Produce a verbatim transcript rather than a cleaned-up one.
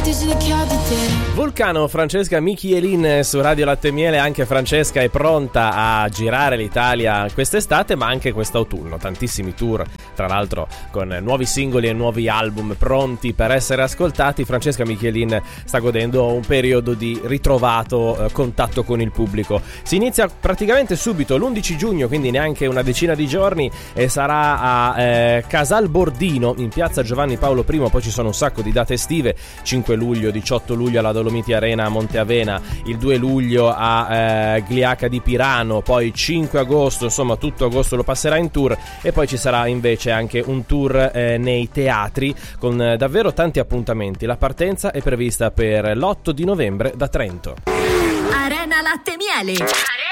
Vulcano, Francesca Michielin su Radio Latte Miele. Anche Francesca è pronta a girare l'Italia quest'estate, ma anche quest'autunno. Tantissimi tour, tra l'altro con nuovi singoli e nuovi album pronti per essere ascoltati. Francesca Michielin sta godendo un periodo di ritrovato eh, contatto con il pubblico. Si inizia praticamente subito, l'undici giugno, quindi neanche una decina di giorni, e sarà a eh, Casal Bordino, in piazza Giovanni Paolo I. Poi ci sono un sacco di date estive: cinque luglio, diciotto luglio alla Dolomiti Arena a Monte Avena, il due luglio a eh, Gliaca di Pirano, poi cinque agosto, insomma tutto agosto lo passerà in tour, e poi ci sarà invece anche un tour eh, nei teatri con eh, davvero tanti appuntamenti. La partenza è prevista per l'otto di novembre da Trento. Arena Latte Miele.